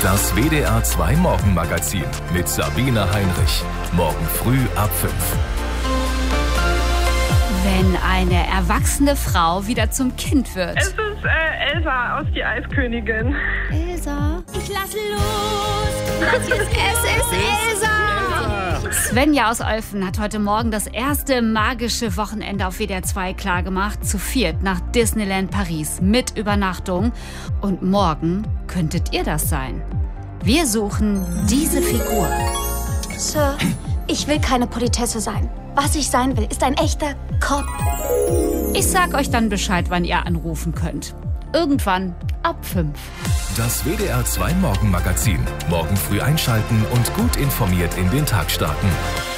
Das WDR 2 Morgenmagazin mit Sabine Heinrich. Morgen früh ab 5. Wenn eine erwachsene Frau wieder zum Kind wird. Es ist Elsa aus Die Eiskönigin. Elsa. Ich lasse los. Es ist Elsa. Svenja aus Olfen hat heute Morgen das erste magische Wochenende auf WDR 2 klargemacht. Zu viert nach Disneyland Paris mit Übernachtung. Und morgen könntet ihr das sein. Wir suchen diese Figur. Sir, ich will keine Politesse sein. Was ich sein will, ist ein echter Cop. Ich sag euch dann Bescheid, wann ihr anrufen könnt. Irgendwann ab 5. Das WDR 2 Morgenmagazin. Morgen früh einschalten und gut informiert in den Tag starten.